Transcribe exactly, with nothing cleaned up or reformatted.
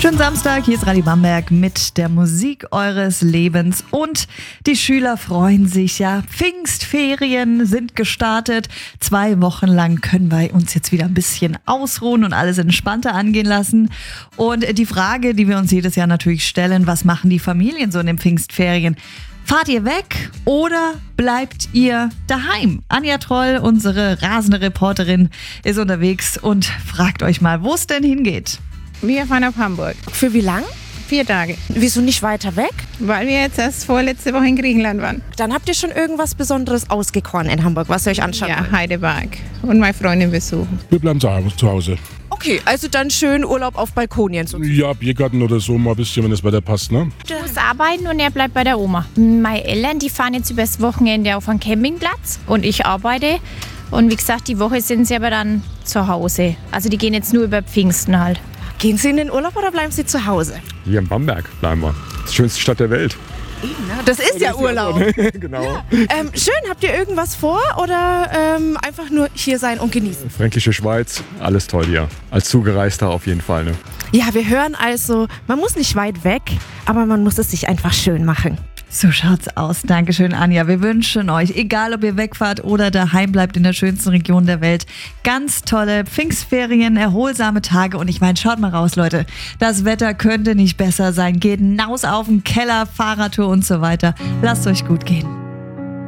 Schönen Samstag, hier ist Radio Bamberg mit der Musik eures Lebens und die Schüler freuen sich ja. Pfingstferien sind gestartet. Zwei Wochen lang können wir uns jetzt wieder ein bisschen ausruhen und alles entspannter angehen lassen. Und die Frage, die wir uns jedes Jahr natürlich stellen, was machen die Familien so in den Pfingstferien? Fahrt ihr weg oder bleibt ihr daheim? Anja Troll, unsere rasende Reporterin, ist unterwegs und fragt euch mal, wo es denn hingeht. Wir fahren auf Hamburg. Für wie lang? Vier Tage. Wieso nicht weiter weg? Weil wir jetzt erst vorletzte Woche in Griechenland waren. Dann habt ihr schon irgendwas Besonderes ausgekoren in Hamburg, was ihr euch anschauen Ja, wollt. Heideberg. Und meine Freundin besuchen. Wir bleiben zu Hause. Okay, also dann schön Urlaub auf Balkonien. So. Ja, Biergarten oder so mal ein bisschen, wenn das Wetter passt, ne? Ich muss arbeiten und er bleibt bei der Oma. Meine Eltern, die fahren jetzt übers Wochenende auf einen Campingplatz und ich arbeite. Und wie gesagt, die Woche sind sie aber dann zu Hause. Also die gehen jetzt nur über Pfingsten halt. Gehen Sie in den Urlaub oder bleiben Sie zu Hause? Hier in Bamberg bleiben wir. Die schönste Stadt der Welt. Das ist ja Urlaub. Genau. Ja. Ähm, schön, habt ihr irgendwas vor oder ähm, einfach nur hier sein und genießen? Fränkische Schweiz, alles toll hier. Als Zugereister auf jeden Fall. Ne? Ja, wir hören also, man muss nicht weit weg, aber man muss es sich einfach schön machen. So schaut's aus. Dankeschön, Anja. Wir wünschen euch, egal ob ihr wegfahrt oder daheim bleibt in der schönsten Region der Welt, ganz tolle Pfingstferien, erholsame Tage. Und ich meine, schaut mal raus, Leute. Das Wetter könnte nicht besser sein. Geht hinaus auf den Keller, Fahrradtour und so weiter. Lasst euch gut gehen.